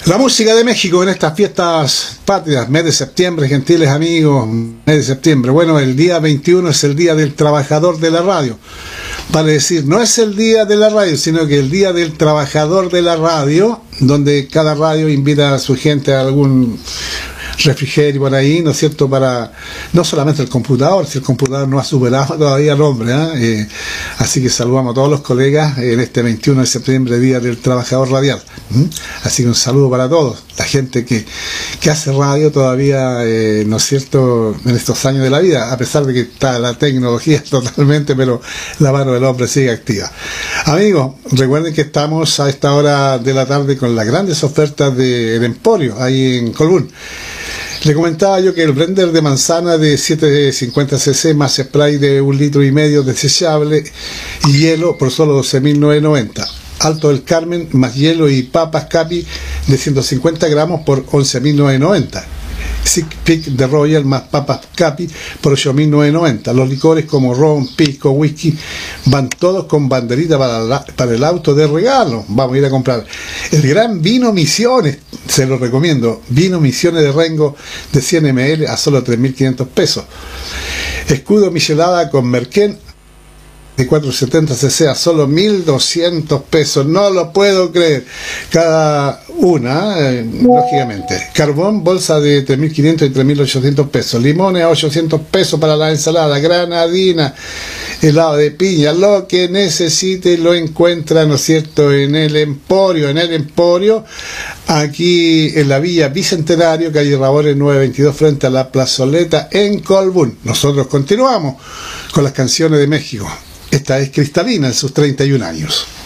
La música de México en estas fiestas patrias, mes de septiembre, gentiles amigos, mes de septiembre. Bueno, el día 21 es el día del trabajador de la radio. Vale decir, no es el día de la radio, sino que el día del trabajador de la radio, donde cada radio invita a su gente a algún refrigerio por ahí, ¿no es cierto?, para no solamente el computador, si el computador no ha superado todavía al hombre, así que saludamos a todos los colegas en este 21 de septiembre, Día del Trabajador Radial. Así que un saludo para todos, la gente que hace radio todavía, ¿no es cierto?, en estos años de la vida, a pesar de que está la tecnología totalmente, pero la mano del hombre sigue activa. Amigos, recuerden que estamos a esta hora de la tarde con las grandes ofertas del Emporio, ahí en Colbún. Le comentaba yo que el blender de manzana de 750 cc más spray de 1,5 litros desechable y hielo por solo 12.990. Alto del Carmen más hielo y papas Capi de 150 gramos por 11.990. Sick Pick de Royal más papas Capi por 8.990. Los licores como ron, pisco, whisky van todos con banderita para el auto de regalo. Vamos a ir a comprar el gran vino Misiones, se lo recomiendo. Vino Misiones de Rengo de 100 ml a solo 3.500 pesos. Escudo michelada con merquén de 470 cc a solo 1.200 pesos, no lo puedo creer, cada una, lógicamente. Carbón, bolsa de 3.500 y 3.800 pesos. Limones a 800 pesos para la ensalada. Granadina, helado de piña, lo que necesite lo encuentra, ¿no es cierto?, en el Emporio, aquí en la Villa Bicentenario, calle Rabores 922, frente a la plazoleta en Colbún. Nosotros continuamos con las canciones de México. Esta es Cristalina en sus 31 años.